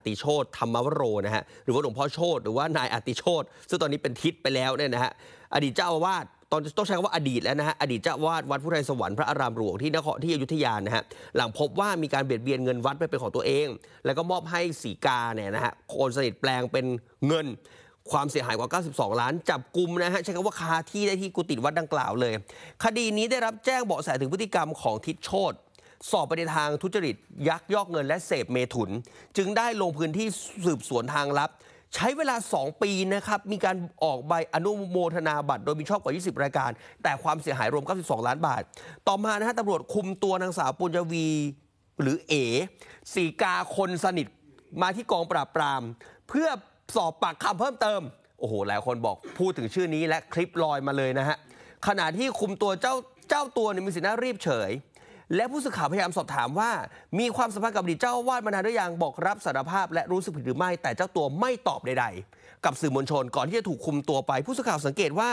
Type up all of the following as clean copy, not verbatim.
ติโชติธรรมวโรนะฮะหรือว่าหลวงพ่อโชติหรือว่านายอติโชติซึ่งตอนนี้เป็นทิศไปแล้วเนี่ยนะฮะอดีตเจ้าอาวาสตอนต้องใช้คำว่าอดีตแล้วนะฮะอดีตเจ้าอาวาสวัดพุทธไทยสวรรค์พระอารามหลวงที่อยุธยานะฮะหลังพบว่ามีการเบียดเบียนเงินวัดไปเป็นของตัวเองแล้วก็มอบให้สีกาเนี่ยนะฮะคนสนิทแปลงเป็นเงินความเสียหายกว่า92 ล้านจับกุมนะฮะใช้คำว่าคาที่ได้ที่กุฏิวัดดังกล่าวเลยคดีนี้ได้รับแจ้งเบาะแสถึงพฤติกรรมของทิศโชติสอบไปในทางทุจริตยักยอกเงินและเสพเมถุนจึงได้ลงพื้นที่สืบสวนทางลับใช้เวลา2 ปีนะครับมีการออกใบอนุโมทนาบัตรโดยมีชอบกว่า20 รายการแต่ความเสียหายรวม92 ล้านบาทต่อมานะฮะตำรวจคุมตัวนางสาวปุญญวีหรือเอสีกาคนสนิทมาที่กองปราบปรามเพื่อสอบปากคำเพิ่มเติมโอ้โหหลายคนบอกพูดถึงชื่อนี้และคลิปลอยมาเลยนะฮะขณะที่คุมตัวเจ้าตัวเนี่ยมีสีหน้ารีบเฉยและผู้สื่อข่าวพยายามสอบถามว่ามีความสัมพันธ์กับอดีตเจ้าอาวาสมานานหรือยังบอกรับสารภาพและรู้สึกผิดหรือไม่แต่เจ้าตัวไม่ตอบใดๆกับสื่อมวลชนก่อนที่จะถูกคุมตัวไปผู้สื่อข่าวสังเกตว่า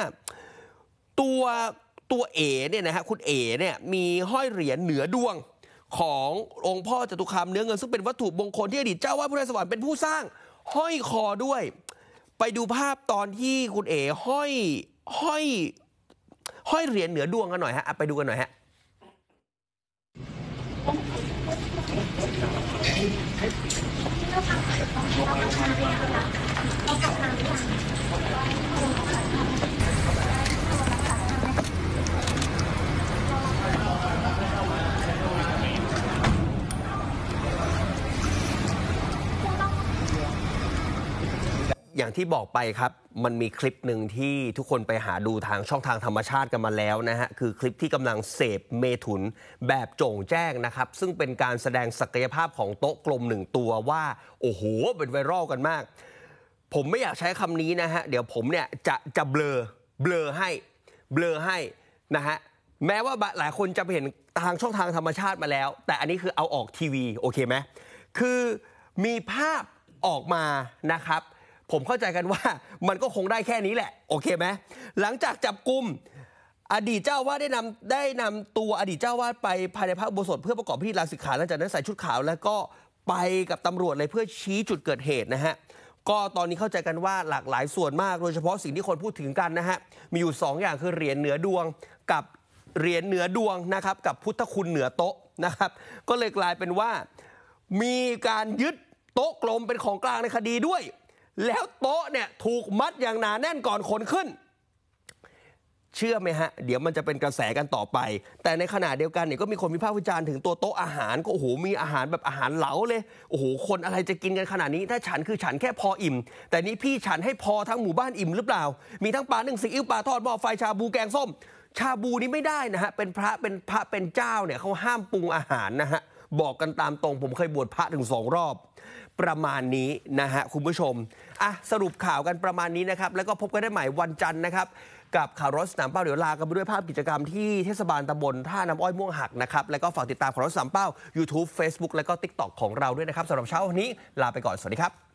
ตัวเอ๋เนี่ยนะฮะคุณเอ๋เนี่ยมีห้อยเหรียญเหนือดวงขององค์พ่อจตุคามเนื้อเงินซึ่งเป็นวัตถุมงคลที่อดีตเจ้าอาวาสพุทธไทยสวรรค์เป็นผู้สร้างห้อยคอด้วยไปดูภาพตอนที่คุณเอ๋ห้อยเหรียญเหนือดวงกันหน่อยฮะไปดูกันหน่อยฮะอย่างที่บอกไปครับมันมีคลิปหนึ่งที่ทุกคนไปหาดูทางช่องทางธรรมชาติกันมาแล้วนะฮะคือคลิปที่กำลังเสพเมถุนแบบโจ่งแจ้งนะครับซึ่งเป็นการแสดงศักยภาพของโต๊ะกลม1 ตัวว่าโอ้โหเป็นไวรัลกันมากผมไม่อยากใช้คำนี้นะฮะเดี๋ยวผมเนี่ยจะเบลอให้นะฮะแม้ว่าหลายคนจะไปเห็นทางช่องทางธรรมชาติมาแล้วแต่อันนี้คือเอาออกทีวีโอเคไหมคือมีภาพออกมานะครับผมเข้าใจกันว่ามันก็คงได้แค่นี้แหละโอเคไหมหลังจากจับกุมอดีตเจ้าวาดได้นำตัวอดีตเจ้าวาดไปภายในพระอุโบสถเพื่อประกอบพิธีลาสิกขาหลังจากนั้นใส่ชุดขาวแล้วก็ไปกับตำรวจเลยเพื่อชี้จุดเกิดเหตุนะฮะก็ตอนนี้เข้าใจกันว่าหลากหลายส่วนมากโดยเฉพาะสิ่งที่คนพูดถึงกันนะฮะมีอยู่2 อย่างคือเหรียญเหนือดวงกับเหรียญเหนือดวงนะครับกับพุทธคุณเหนือโต๊ะนะครับก็เลยกลายเป็นว่ามีการยึดโต๊ะกลมเป็นของกลางในคดีด้วยแล้วโต๊ะเนี่ยถูกมัดอย่างหนาแน่นก่อนขนขึ้นเชื่อไหมฮะเดี๋ยวมันจะเป็นกระแสกันต่อไปแต่ในขณะเดียวกันเนี่ยก็มีคนวิพากษ์วิจารณ์ถึงตัวโต๊ะอาหารก็โอ้โหมีอาหารแบบอาหารเหลาเลยโอ้โหคนอะไรจะกินกันขนาดนี้ถ้าฉันคือฉันแค่พออิ่มแต่นี้พี่ฉันให้พอทั้งหมู่บ้านอิ่มหรือเปล่ามีทั้งปลานึ่งซีอิ๊วปลาทอดหม้อไฟชาบูแกงส้มชาบูนี้ไม่ได้นะฮะเป็นพระเป็นเจ้าเนี่ยเขาห้ามปรุงอาหารนะฮะบอกกันตามตรงผมเคยบวชพระถึง2 รอบประมาณนี้นะฮะคุณผู้ชมสรุปข่าวกันประมาณนี้นะครับแล้วก็พบกันได้ใหม่วันจันทร์นะครับกับข่าวรถสนามเป้าเดี๋ยวลากันไปด้วยภาพกิจกรรมที่เทศบาลตำบลท่าน้ำอ้อยม่วงหักนะครับแล้วก็ฝากติดตามข่าวรถสนามเป้า YouTube Facebook แล้วก็ TikTok ของเราด้วยนะครับสำหรับเช้าวันนี้ลาไปก่อนสวัสดีครับ